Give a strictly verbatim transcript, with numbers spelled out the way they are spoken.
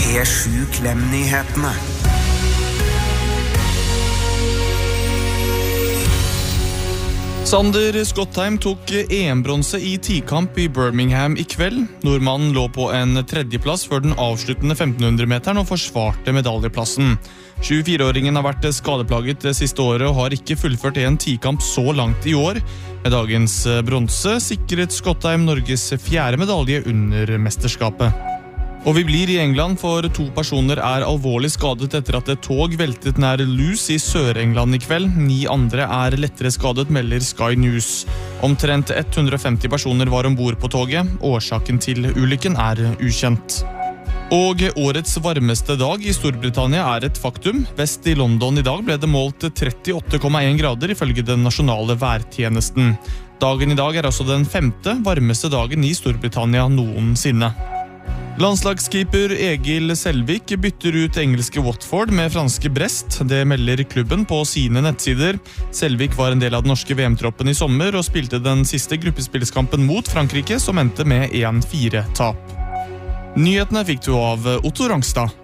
P sju Klem-nyhetene. Sander Skottheim tok E M-bronse i tikamp i Birmingham i kveld. Nordmannen lå på en tredjeplass før den avsluttende femtenhundre-meteren og forsvarte medaljeplassen. tjuefire-åringen har vært skadeplaget det siste året og har ikke fullført en tikamp så langt i år. Med dagens bronse sikret Skottheim Norges fjerde medalje under mesterskapet. Og vi blir i England, for to personer er alvorlig skadet etter at et tog veltet nær Lewes i Sør-England i kveld. Ni andre er lettere skadet, melder Sky News. Omtrent hundre og femti personer var ombord på toget. Årsaken til ulykken er ukjent. Og årets varmeste dag i Storbritannia er et faktum. Vest i London i dag ble det målt trettiåtte komma en grader ifølge den nasjonale værtjenesten. Dagen i dag er også den femte varmeste dagen i Storbritannia noensinne. Landslagskeeper Egil Selvik bytter ut engelske Watford med franske Brest. Det melder klubben på sine nettsider. Selvik var en del av den norske V M-troppen i sommer og spilte den siste gruppespillskampen mot Frankrike, som endte med en fire-tap. Nyhetene fikk du av Otto Rangstad.